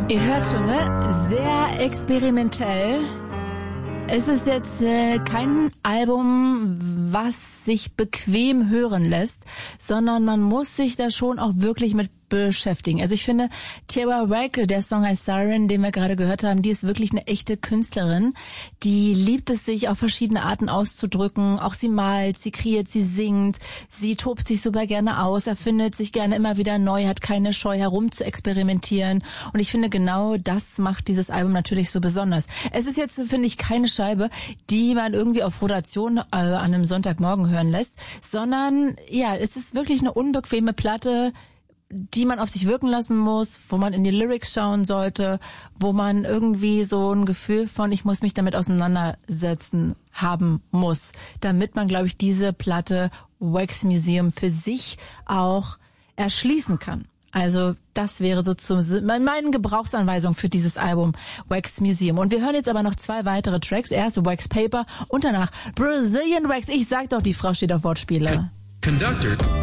Ihr hört schon, ne? Sehr experimentell. Es ist jetzt kein Album, was sich bequem hören lässt, sondern man muss sich da schon auch wirklich mit beschäftigen. Also ich finde, Tierra Whack, der Song heißt Siren, den wir gerade gehört haben, die ist wirklich eine echte Künstlerin. Die liebt es, sich auf verschiedene Arten auszudrücken. Auch sie malt, sie kreiert, sie singt, sie tobt sich super gerne aus, erfindet sich gerne immer wieder neu, hat keine Scheu herum zu experimentieren. Und ich finde, genau das macht dieses Album natürlich so besonders. Es ist jetzt, finde ich, keine Scheibe, die man irgendwie auf Rotation an einem Sonntagmorgen hören lässt, sondern ja, es ist wirklich eine unbequeme Platte, die man auf sich wirken lassen muss, wo man in die Lyrics schauen sollte, wo man irgendwie so ein Gefühl von, ich muss mich damit auseinandersetzen, haben muss, damit man, glaube ich, diese Platte Wax Museum für sich auch erschließen kann. Also das wäre so meine Gebrauchsanweisung für dieses Album Wax Museum. Und wir hören jetzt aber noch 2 weitere Tracks. Erst Wax Paper und danach Brazilian Wax. Ich sag doch, die Frau steht auf Wortspiele. Conductor.